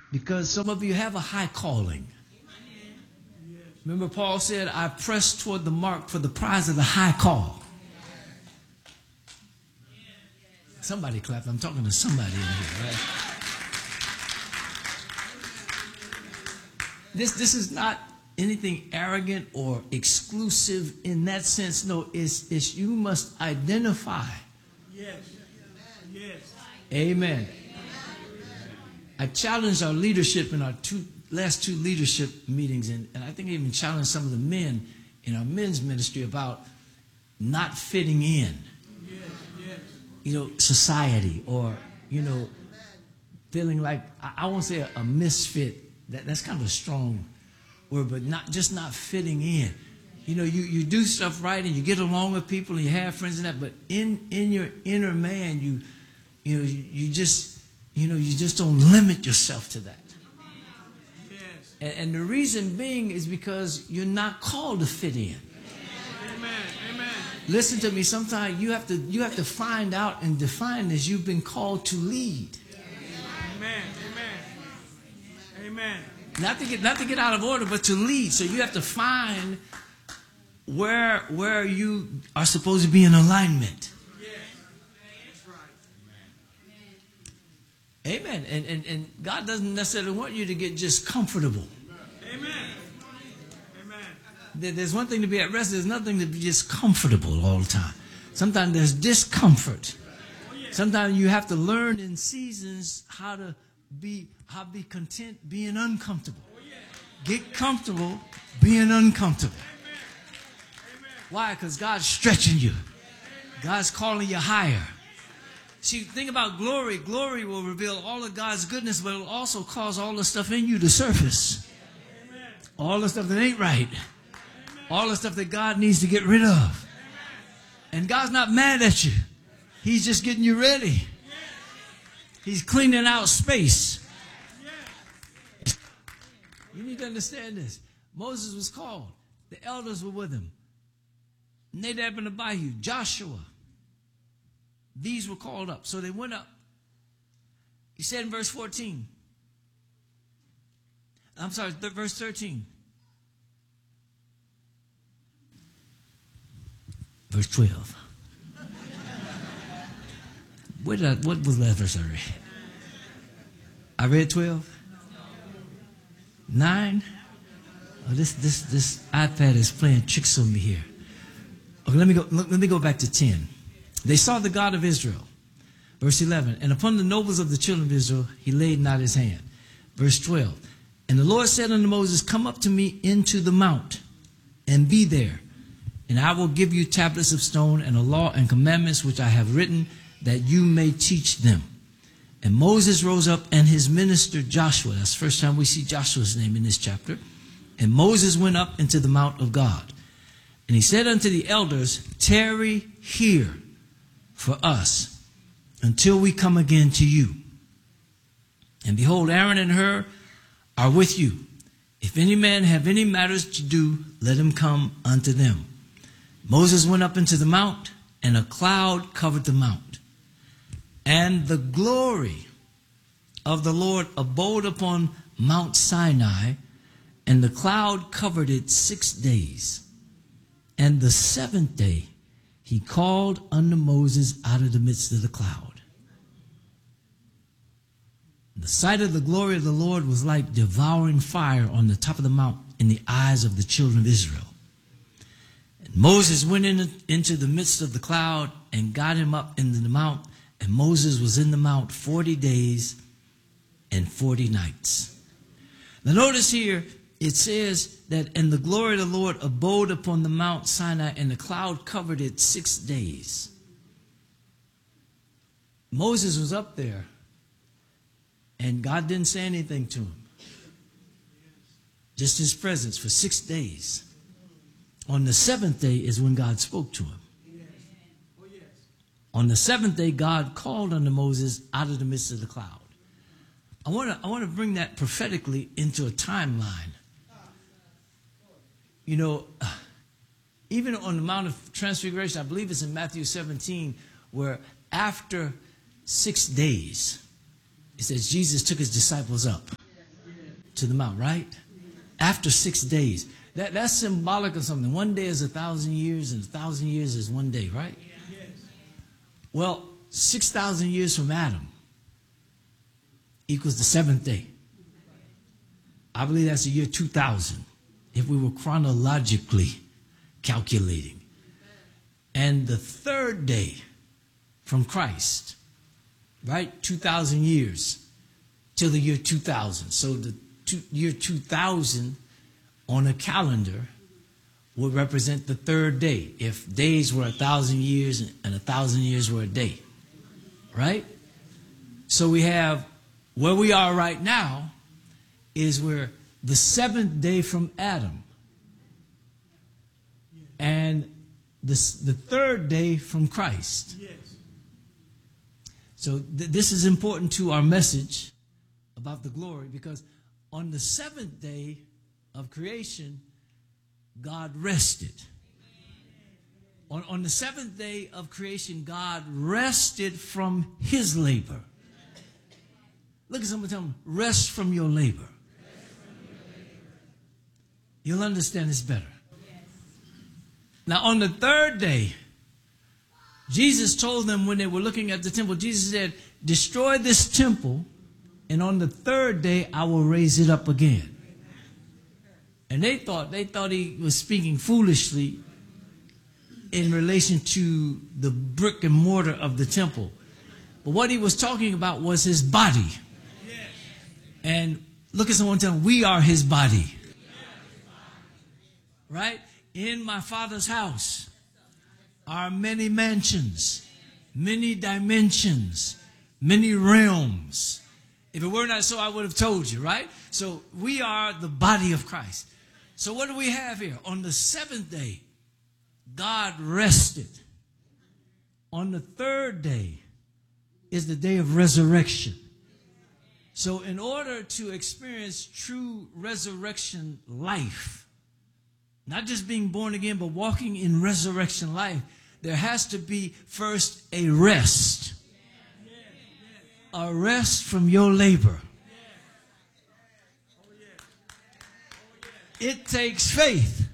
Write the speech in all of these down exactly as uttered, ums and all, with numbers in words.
Because some of you have a high calling. Remember Paul said, I press toward the mark for the prize of the high call. Somebody clapped. I'm talking to somebody in here, right? This, this is not anything arrogant or exclusive in that sense. No, it's, it's you must identify. Yes. Yes. Amen. I challenged our leadership in our two, last two leadership meetings, and, and I think I even challenged some of the men in our men's ministry about not fitting in. Yes. Yes. You know, society, or, you know, feeling like, I, I won't say a, a misfit. That, that's kind of a strong word, but not just not fitting in. You know, you, you do stuff right and you get along with people and you have friends and that, but in, in your inner man, you you know, you, you just you know, you just don't limit yourself to that. Yes. And, and the reason being is because you're not called to fit in. Amen. Amen. Listen to me. Sometimes you have to you have to find out and define this. You've been called to lead. Amen. Amen. Not to get not to get out of order, but to lead. So you have to find where where you are supposed to be in alignment. Yes. That's right. Amen. And, and and God doesn't necessarily want you to get just comfortable. Amen. Amen. There's one thing to be at rest. There's nothing to be just comfortable all the time. Sometimes there's discomfort. Sometimes you have to learn in seasons how to be how to be content being uncomfortable. Get comfortable being uncomfortable. Why? Because God's stretching you. God's calling you higher. See, think about glory. Glory will reveal all of God's goodness, but it will also cause all the stuff in you to surface. All the stuff that ain't right. All the stuff that God needs to get rid of. And God's not mad at you. He's just getting you ready. He's cleaning out space. You need to understand this. Moses was called. The elders were with him. Nadab and Abihu, Joshua. These were called up. So they went up. He said in verse fourteen. I'm sorry, th- verse thirteen. Verse twelve. Where did I, what was that verse I read? I read twelve? nine? Oh, this, this, this iPad is playing tricks on me here. Okay, let me go, let me go back to ten. They saw the God of Israel. Verse eleven. And upon the nobles of the children of Israel, he laid not his hand. Verse twelve. And the Lord said unto Moses, come up to me into the mount, and be there. And I will give you tablets of stone, and a law and commandments which I have written, that you may teach them. And Moses rose up, and his minister Joshua. That's the first time we see Joshua's name in this chapter. And Moses went up into the mount of God. And he said unto the elders, tarry here for us until we come again to you. And behold, Aaron and Hur are with you. If any man have any matters to do, let him come unto them. Moses went up into the mount, and a cloud covered the mount. And the glory of the Lord abode upon Mount Sinai, and the cloud covered it six days. And the seventh day he called unto Moses out of the midst of the cloud. The sight of the glory of the Lord was like devouring fire on the top of the mount in the eyes of the children of Israel. And Moses went in, into the midst of the cloud and got him up into the mount. And Moses was in the mount forty days and forty nights. Now notice here, it says that, and the glory of the Lord abode upon the Mount Sinai, and the cloud covered it six days. Moses was up there, and God didn't say anything to him. Just his presence for six days. On the seventh day is when God spoke to him. On the seventh day, God called unto Moses out of the midst of the cloud. I want to I want to bring that prophetically into a timeline. You know, even on the Mount of Transfiguration, I believe it's in Matthew seventeen, where after six days, it says Jesus took his disciples up. to the mount, right? After six days. That, that's symbolic of something. One day is a thousand years, and a thousand years is one day, right? Well, six thousand years from Adam equals the seventh day. I believe that's the year two thousand, if we were chronologically calculating. And the third day from Christ, right? two thousand years till the year two thousand. So the two, year two thousand on a calendar would represent the third day, if days were a thousand years and a thousand years were a day, right? So we have where we are right now is where the seventh day from Adam and the, the third day from Christ. Yes. So th- this is important to our message about the glory, because on the seventh day of creation, God rested. On, on the seventh day of creation, God rested from his labor. Look at someone, tell them, rest from your labor. You'll understand this better. Now, on the third day, Jesus told them when they were looking at the temple, Jesus said, destroy this temple, and on the third day, I will raise it up again. And they thought, they thought he was speaking foolishly in relation to the brick and mortar of the temple. But what he was talking about was his body. And look at someone, tell them, we are his body. Right? In my Father's house are many mansions, many dimensions, many realms. If it were not so, I would have told you, right? So we are the body of Christ. So what do we have here? On the seventh day, God rested. On the third day is the day of resurrection. So in order to experience true resurrection life, not just being born again, but walking in resurrection life, there has to be first a rest. A rest from your labor. It takes faith.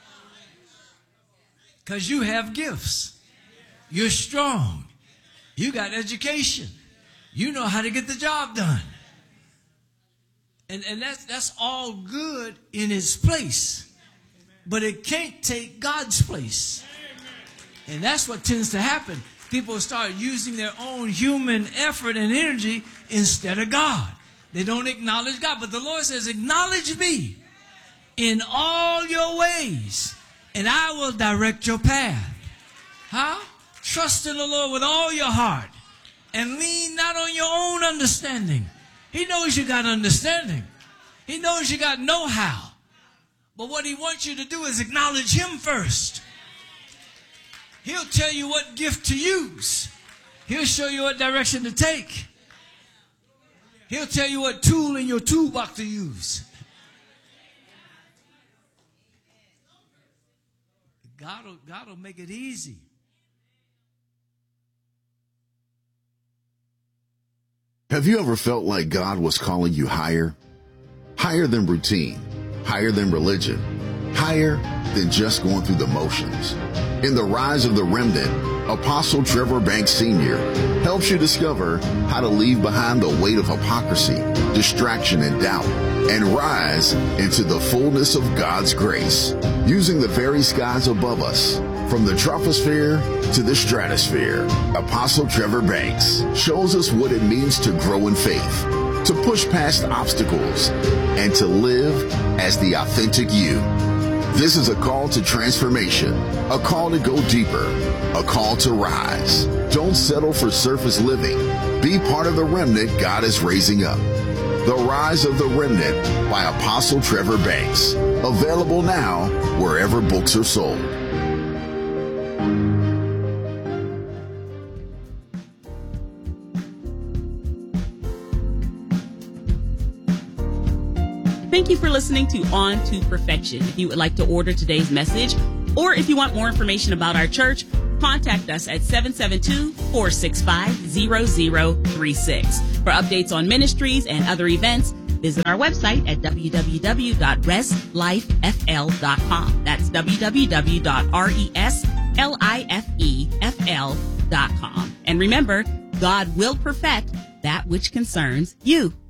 Because you have gifts. You're strong. You got education. You know how to get the job done. And, and that's, that's all good in its place. But it can't take God's place. And that's what tends to happen. People start using their own human effort and energy instead of God. They don't acknowledge God. But the Lord says, acknowledge me in all your ways, and I will direct your path. Huh? Trust in the Lord with all your heart, and lean not on your own understanding. He knows you got understanding. He knows you got know-how. But what he wants you to do is acknowledge him first. He'll tell you what gift to use. He'll show you what direction to take. He'll tell you what tool in your toolbox to use. God will, God will make it easy. Have you ever felt like God was calling you higher? Higher than routine, higher than religion, higher than just going through the motions. In The Rise of the Remnant, Apostle Trevor Banks Senior helps you discover how to leave behind the weight of hypocrisy, distraction, and doubt, and rise into the fullness of God's grace, using the very skies above us. From the troposphere to the stratosphere, Apostle Trevor Banks shows us what it means to grow in faith, to push past obstacles, and to live as the authentic you. This is a call to transformation, a call to go deeper, a call to rise. Don't settle for surface living. Be part of the remnant God is raising up. The Rise of the Remnant by Apostle Trevor Banks. Available now wherever books are sold. Thank you for listening to On to Perfection. If you would like to order today's message, or if you want more information about our church, contact us at seven seven two, four six five, zero zero three six. For updates on ministries and other events, Visit our website at w w w dot res life f l dot com. That's w w w dot res life f l dot com. And remember, God will perfect that which concerns you.